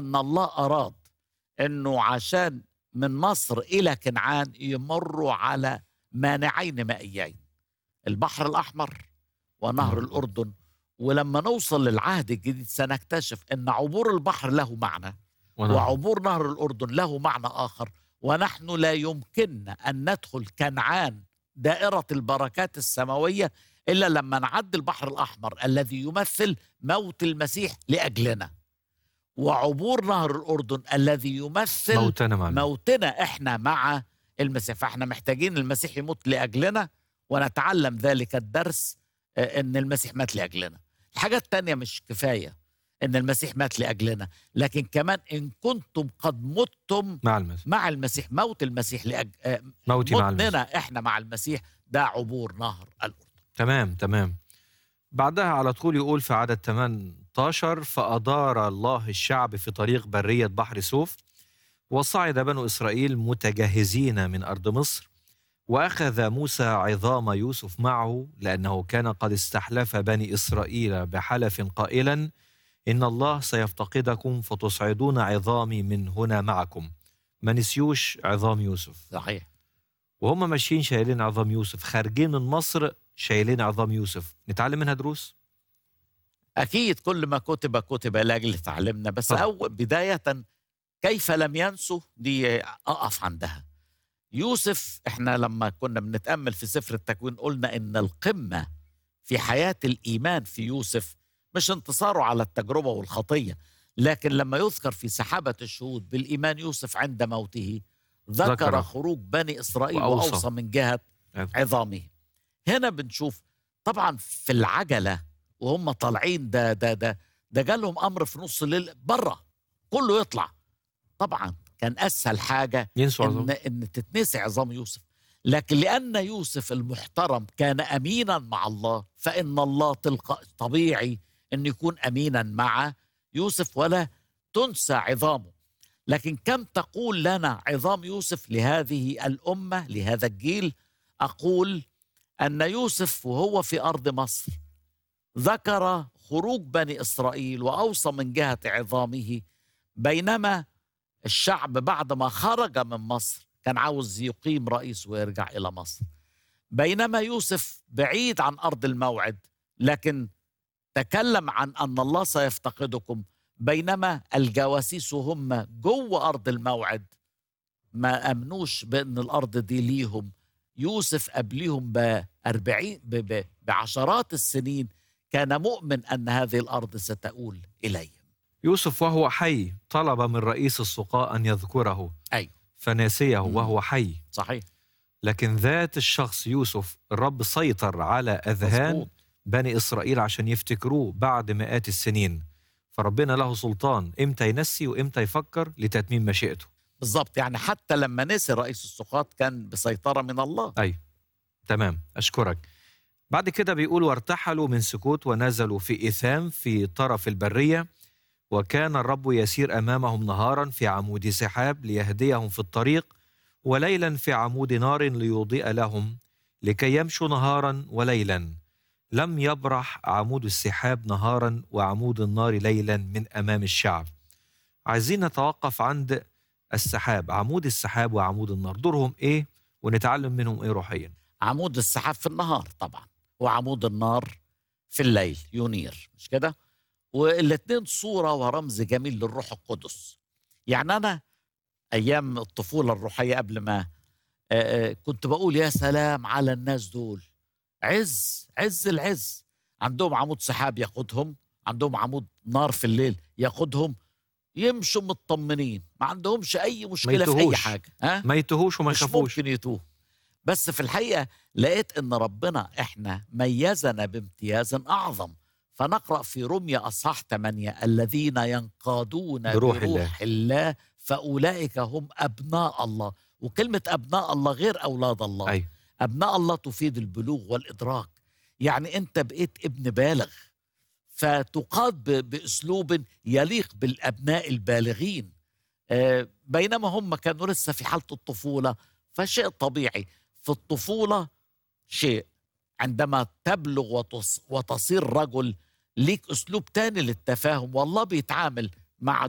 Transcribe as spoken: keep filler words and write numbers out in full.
أن الله أراد أنه عشان من مصر إلى كنعان يمروا على مانعين مائيين، البحر الأحمر ونهر نهر الأردن. الأردن. ولما نوصل للعهد الجديد سنكتشف أن عبور البحر له معنى ونهر وعبور نهر الأردن له معنى آخر، ونحن لا يمكننا أن ندخل كنعان دائرة البركات السماوية إلا لما نعدي البحر الأحمر الذي يمثل موت المسيح لأجلنا، وعبور نهر الأردن الذي يمثل موتنا مع المسيح. موتنا إحنا مع المسيح. فإحنا محتاجين المسيح يموت لأجلنا ونتعلم ذلك الدرس، آه، إن المسيح مات لأجلنا. الحاجة التانية مش كفاية إن المسيح مات لأجلنا، لكن كمان إن كنتم قد متم مع المسيح. مع المسيح، موت المسيح لأج... آه، موتي مع المسيح. موتنا إحنا مع المسيح ده عبور نهر الأردن. تمام تمام. بعدها على طول يقول في عدد ثمانية عشر: فأدار الله الشعب في طريق برية بحر سوف، وصعد بنو إسرائيل متجهزين من أرض مصر، وأخذ موسى عظام يوسف معه، لأنه كان قد استحلف بني إسرائيل بحلف قائلا: إن الله سيفتقدكم فتصعدون عظامي من هنا معكم. ما نسيوش عظام يوسف، صحيح. وهم ماشيين شايلين عظام يوسف، خارجين من مصر شايلين عظام يوسف. نتعلم منها دروس؟ أكيد كل ما كتب كتب لأجل تعلمنا، بس طبعا. أول بداية كيف لم ينسوا دي أقف عندها. يوسف، إحنا لما كنا بنتأمل في سفر التكوين قلنا إن القمة في حياة الإيمان في يوسف مش انتصاره على التجربة والخطية، لكن لما يذكر في سحابة الشهود بالإيمان يوسف عند موته ذكر, ذكر. خروج بني إسرائيل وأوصى. وأوصى من جهة عظام. عظامه. هنا بنشوف طبعا في العجلة وهم طالعين، ده ده ده ده جالهم أمر في نص الليل بره كله يطلع. طبعا كان أسهل حاجة ينسوا إن, عظام. إن تتنسي عظام يوسف، لكن لأن يوسف المحترم كان أمينا مع الله، فإن الله تلقى طبيعي أن يكون أمينا مع يوسف ولا تنسى عظامه. لكن كم تقول لنا عظام يوسف لهذه الأمة لهذا الجيل؟ أقول أن يوسف وهو في أرض مصر ذكر خروج بني إسرائيل وأوصى من جهة عظامه، بينما الشعب بعد ما خرج من مصر كان عاوز يقيم رئيس ويرجع إلى مصر. بينما يوسف بعيد عن أرض الموعد لكن تكلم عن أن الله سيفتقدكم، بينما الجواسيس هم جوه أرض الموعد ما أمنوش بأن الأرض دي ليهم. يوسف قبلهم بأربعين بعشرات السنين كان مؤمن أن هذه الأرض ستؤول إليهم. يوسف وهو حي طلب من رئيس السقاء أن يذكره، أيوة. فناسيه مم. وهو حي. صحيح. لكن ذات الشخص يوسف الرب سيطر على أذهان مظبوط. بني إسرائيل عشان يفتكروه بعد مئات السنين. فربنا له سلطان إمتى ينسي وإمتى يفكر لتتميم مشيئته. بالضبط، يعني حتى لما نسي رئيس السقاط كان بسيطرة من الله. أي تمام، أشكرك. بعد كده بيقول: وارتحلوا من سكوت ونزلوا في إيثام في طرف البرية، وكان الرب يسير أمامهم نهارا في عمود سحاب ليهديهم في الطريق، وليلا في عمود نار ليضيء لهم، لكي يمشوا نهارا وليلا. لم يبرح عمود السحاب نهارا وعمود النار ليلا من أمام الشعب. عايزين نتوقف عند السحاب، عمود السحاب وعمود النار، دورهم إيه ونتعلم منهم إيه روحيا؟ عمود السحاب في النهار طبعا، وعمود النار في الليل ينير، مش كده؟ والاثنين صورة ورمز جميل للروح القدس. يعني أنا أيام الطفولة الروحية قبل ما آه، آه، كنت بقول يا سلام على الناس دول، عز عز العز، عندهم عمود سحاب يقودهم، عندهم عمود نار في الليل يقودهم، يمشوا مطمنين، ما عندهمش أي ما مشكلة في أي يتوهوش حاجة. ها؟ ما يتوهوش وما مش يخافوش. ممكن يتوه. بس في الحقيقة لقيت إن ربنا إحنا ميزنا بامتياز أعظم. فنقرأ في رمية أصحاح ثمانية: الذين ينقادون بروح بروح الله. الله فأولئك هم أبناء الله. وكلمة أبناء الله غير أولاد الله. أي. أبناء الله تفيد البلوغ والإدراك، يعني أنت بقيت ابن بالغ فتقاد ب- بأسلوب يليق بالأبناء البالغين، آه، بينما هم كانوا لسه في حالة الطفولة. فشيء طبيعي في الطفولة شيء، عندما تبلغ وتص- وتصير رجل ليك أسلوب تاني للتفاهم، والله بيتعامل مع